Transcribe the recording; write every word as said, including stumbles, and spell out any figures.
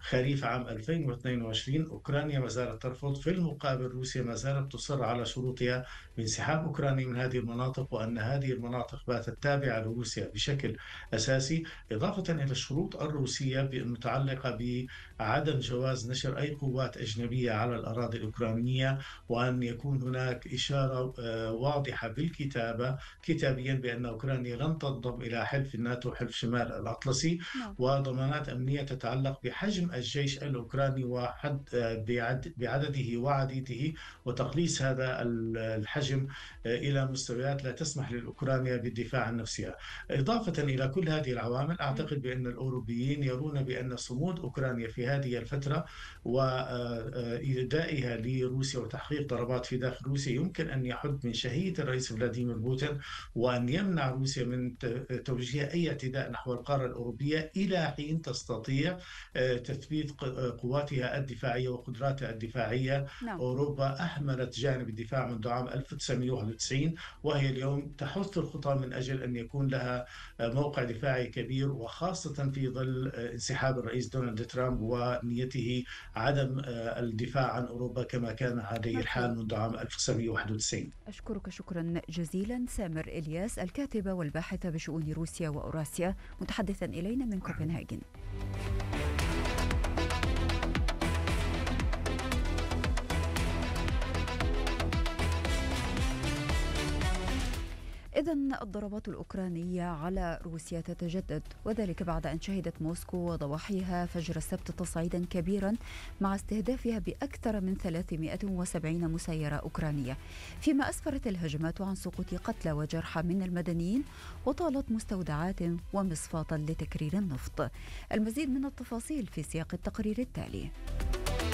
خريف عام ألفين واثنين وعشرين أوكرانيا ما زالت ترفض. في المقابل روسيا ما زالت تصر على شروطها بانسحاب أوكرانيا من هذه المناطق، وأن هذه المناطق باتت تابعة لروسيا بشكل أساسي، إضافة إلى الشروط الروسية المتعلقة بعدم جواز نشر أي قوات أجنبية على الأراضي الأوكرانية، وأن يكون هناك إشارة آه، واضحة بالكتابة كتابيا بأن أوكرانيا لن تنضم إلى حلف الناتو، حلف شمال الأطلسي، نعم. وضمانات أمنية تتعلق بحجم الجيش الأوكراني وحد آه، بعد- بعدده وعديده، وتقليص هذا ال- الحجم آه، إلى مستويات لا تسمح لأوكرانيا بالدفاع عن نفسها. إضافة إلى كل هذه العوامل، مم. أعتقد بأن الأوروبيين يرون بأن صمود أوكرانيا في هذه الفترة وإيذائها لروسيا وتحقيق ضربات في داخل روسيا يمكن أن يحد من شهية الرئيس فلاديمير بوتين، وأن يمنع روسيا من ت- توجيه أي اعتداء نحو القارة الأوروبية إلى حين تستطيع آه، تثبيت ق- آه، قواتها الدفاعية وقدراتها الدفاعية. نعم. أوروبا أهملت جانب الدفاع منذ عام ألف وتسعمئة وواحد وتسعين، وهي اليوم تحث الخطى من أجل أن يكون لها آه، موقع دفاعي كبير، وخاصة في ظل آه، انسحاب الرئيس دونالد ترامب ونيته عدم آه، الدفاع عن أوروبا كما كان عليه مفهوم. الحال منذ عام ألف وتسعمئة وواحد وتسعين. أشكرك شكرا جزيلا سامر إلياس، الكاتبة والباحثة بشؤون روسيا وأوراسيا، متحدثا إلينا من كوبنهاغن. إذن الضربات الأوكرانية على روسيا تتجدد، وذلك بعد أن شهدت موسكو وضواحيها فجر السبت تصعيدا كبيرا مع استهدافها بأكثر من ثلاثمئة وسبعين مسيرة أوكرانية، فيما أسفرت الهجمات عن سقوط قتلى وجرحى من المدنيين، وطالت مستودعات ومصفاة لتكرير النفط. المزيد من التفاصيل في سياق التقرير التالي.